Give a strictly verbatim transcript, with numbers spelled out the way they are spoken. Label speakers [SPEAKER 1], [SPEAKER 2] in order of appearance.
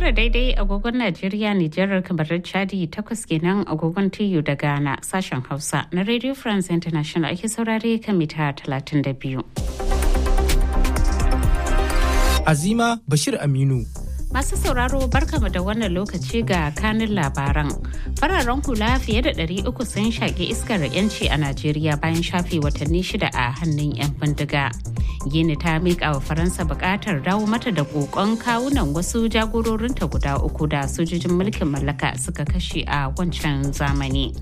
[SPEAKER 1] tara daidai agogon Najeriya, Nijar, kamar Chadi, takwas kenan agogon T U da Ghana. Sashen Hausa na Radio France International ake saurare kan mita talatin da biyu.
[SPEAKER 2] Azima Bashir Aminu.
[SPEAKER 1] Masu sauraro barkama da wannan lokaci ga kanin labaran. Fararen hula fiye da ɗari uku sun shaƙi iskar 'yanci a Najeriya bayan shafe watanni shida a hannun 'yan bindiga. Gini ta miƙa wa Faransa buƙatar dawo mata da ƙoƙon kawunan wasu jagororinta guda uku da sojojin mulkin mallaka suka kashe a wancan zamani.